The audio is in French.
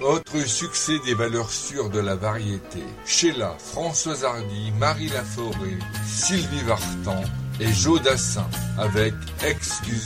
Autre succès des valeurs sûres de la variété. Sheila, Françoise Hardy, Marie Laforêt, Sylvie Vartan et Joe Dassin avec Excuse.